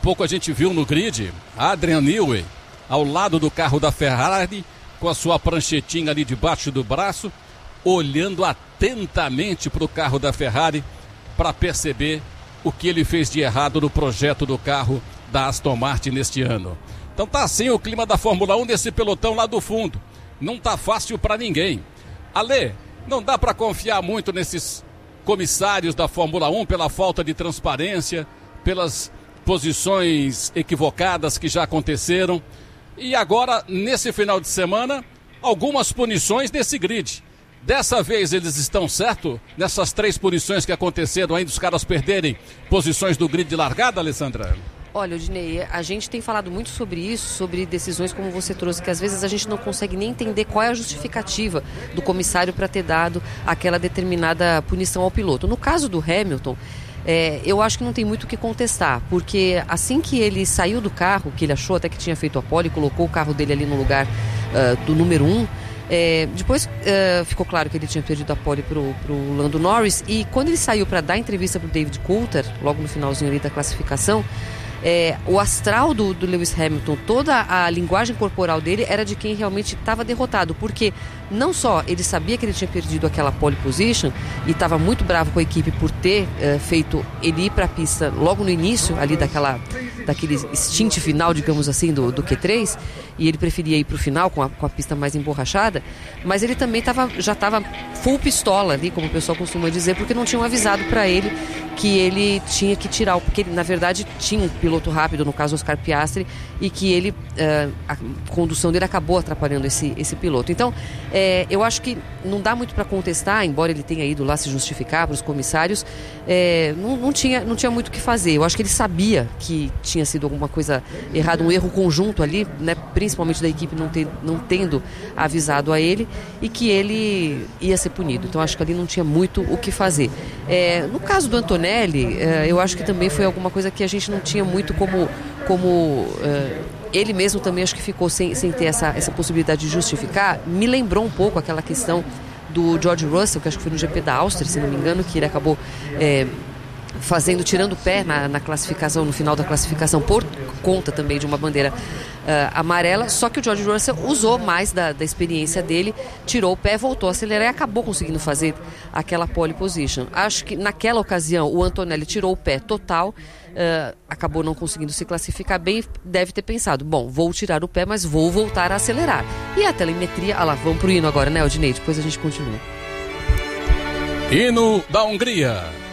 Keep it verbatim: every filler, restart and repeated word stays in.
pouco a gente viu no grid Adrian Newey ao lado do carro da Ferrari, com a sua pranchetinha ali debaixo do braço, olhando atentamente para o carro da Ferrari para perceber o que ele fez de errado no projeto do carro da Aston Martin neste ano. Então tá assim o clima da Fórmula um nesse pelotão lá do fundo. Não tá fácil para ninguém. Alê, não dá para confiar muito nesses comissários da Fórmula um pela falta de transparência, pelas posições equivocadas que já aconteceram. E agora, nesse final de semana, algumas punições nesse grid. Dessa vez eles estão certos nessas três punições que aconteceram ainda, os caras perderem posições do grid de largada, Alessandra? Olha, Odinei, a gente tem falado muito sobre isso, sobre decisões como você trouxe, que às vezes a gente não consegue nem entender qual é a justificativa do comissário para ter dado aquela determinada punição ao piloto. No caso do Hamilton, é, eu acho que não tem muito o que contestar, porque assim que ele saiu do carro, que ele achou até que tinha feito a pole, colocou o carro dele ali no lugar uh, do número um, É, depois uh, ficou claro que ele tinha perdido a pole pro, pro Lando Norris, e quando ele saiu para dar entrevista pro David Coulter, logo no finalzinho ali da classificação, é, o astral do, do Lewis Hamilton, toda a linguagem corporal dele era de quem realmente estava derrotado, porque não só ele sabia que ele tinha perdido aquela pole position e estava muito bravo com a equipe por ter uh, feito ele ir para a pista logo no início ali daquela, daquele stint final, digamos assim, do, do Q três, e ele preferia ir para o final com a, com a pista mais emborrachada, mas ele também tava, já estava full pistola ali, como o pessoal costuma dizer, porque não tinham avisado para ele que ele tinha que tirar, porque ele, na verdade, tinha um piloto rápido, no caso Oscar Piastri, e que ele, uh, a condução dele acabou atrapalhando esse, esse piloto. Então, é, eu acho que não dá muito para contestar, embora ele tenha ido lá se justificar para os comissários, é, não, não, tinha, não tinha muito o que fazer. Eu acho que ele sabia que tinha sido alguma coisa errada, um erro conjunto ali, né, principalmente da equipe não, ter, não tendo avisado a ele, e que ele ia ser punido. Então, acho que ali não tinha muito o que fazer. É, no caso do Antonelli, é, eu acho que também foi alguma coisa que a gente não tinha muito como... como é, ele mesmo também acho que ficou sem, sem ter essa, essa possibilidade de justificar. Me lembrou um pouco aquela questão do George Russell, que acho que foi no G P da Áustria, se não me engano, que ele acabou é, fazendo, tirando o pé na, na classificação, no final da classificação, por conta também de uma bandeira uh, amarela, só que o George Russell usou mais da, da experiência dele, tirou o pé, voltou a acelerar e acabou conseguindo fazer aquela pole position. Acho que naquela ocasião o Antonelli tirou o pé total, uh, acabou não conseguindo se classificar bem, deve ter pensado, bom, vou tirar o pé, mas vou voltar a acelerar. E a telemetria, ah lá, vamos pro hino agora, né, Odinei? Depois a gente continua. Hino da Hungria.